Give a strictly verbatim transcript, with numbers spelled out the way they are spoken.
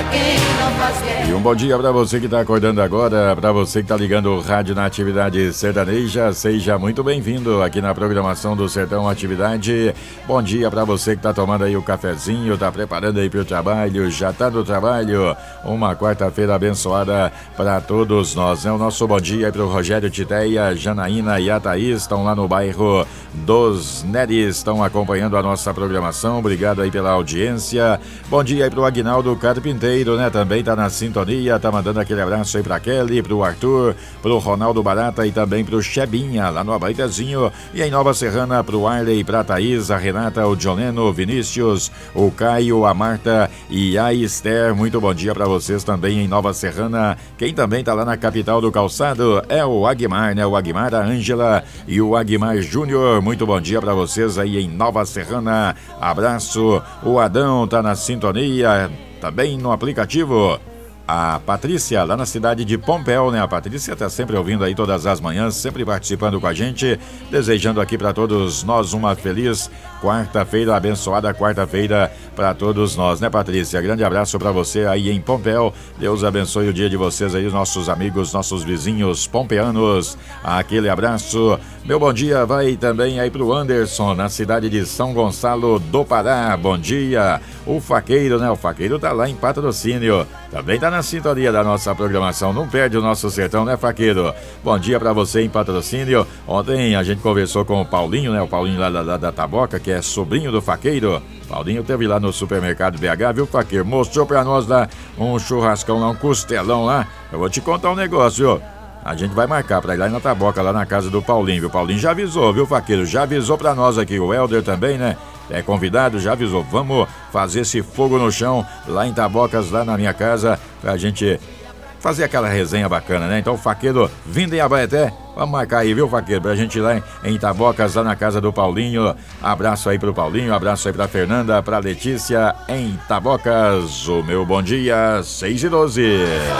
quem não faz guerra. E um bom dia para você que está acordando agora, para você que está ligando o rádio na Atividade Sertaneja, seja muito bem-vindo aqui na programação do Sertão Atividade. Bom dia para você que está tomando aí o cafezinho, está preparando aí para o trabalho, já está no trabalho. Uma quarta-feira abençoada para todos nós, né? O nosso bom dia aí para o Rogério Titeia, Janaína e a Thaís, estão lá no bairro dos Neres, estão acompanhando a nossa programação. Obrigado aí pela audiência. Bom dia aí para o Aguinaldo Carpinteiro, né? Também está na sintonia, tá mandando aquele abraço aí pra Kelly, pro Arthur, pro Ronaldo Barata e também pro Chebinha, lá no Abaitezinho. E em Nova Serrana, pro Arley, pra Thaís, a Renata, o Joneno, o Vinícius, o Caio, a Marta e a Esther. Muito bom dia pra vocês também em Nova Serrana. Quem também tá lá na capital do calçado é o Aguimar, né? O Aguimar, a Ângela e o Aguimar Júnior. Muito bom dia pra vocês aí em Nova Serrana. Abraço. O Adão tá na sintonia, também no aplicativo. A Patrícia, lá na cidade de Pompéu, né? A Patrícia está sempre ouvindo aí todas as manhãs, sempre participando com a gente, desejando aqui para todos nós uma feliz quarta-feira, abençoada quarta-feira para todos nós, né, Patrícia? Grande abraço para você aí em Pompéu. Deus abençoe o dia de vocês aí, nossos amigos, nossos vizinhos pompeanos. Aquele abraço. Meu bom dia vai também aí pro Anderson, na cidade de São Gonçalo do Pará. Bom dia. O Faqueiro, né? O Faqueiro tá lá em Patrocínio. Também tá na sintonia da nossa programação. Não perde o nosso sertão, né, Faqueiro? Bom dia pra você em Patrocínio. Ontem a gente conversou com o Paulinho, né? O Paulinho lá da, da, da Taboca, que é sobrinho do Faqueiro. Paulinho teve lá no supermercado B H, viu, Faqueiro? Mostrou pra nós lá um churrascão lá, um costelão lá. Eu vou te contar um negócio, ó. A gente vai marcar pra ir lá na Taboca, lá na casa do Paulinho, viu? O Paulinho já avisou, viu, Faqueiro? Já avisou pra nós aqui. O Helder também, né? É convidado, já avisou. Vamos fazer esse fogo no chão lá em Tabocas, lá na minha casa, pra gente fazer aquela resenha bacana, né? Então, o Faqueiro vindo em Abaeté, vamos marcar aí, viu, Faqueiro? Pra gente ir lá em, em Tabocas, lá na casa do Paulinho. Abraço aí pro Paulinho, abraço aí pra Fernanda, pra Letícia em Tabocas. O meu bom dia, seis e doze.